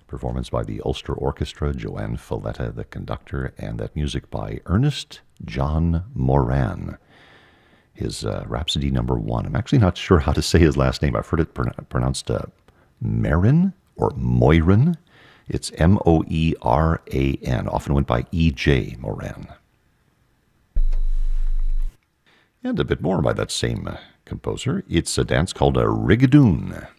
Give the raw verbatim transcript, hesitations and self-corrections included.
Performance by the Ulster Orchestra, Joanne Falletta, the conductor, and that music by Ernest John Moran. His uh, Rhapsody number one. I'm actually not sure how to say his last name. I've heard it pron- pronounced uh, Marin or Moirin. It's M O E R A N, often went by E J Moran. And a bit more by that same uh, composer. It's a dance called a rigadoon.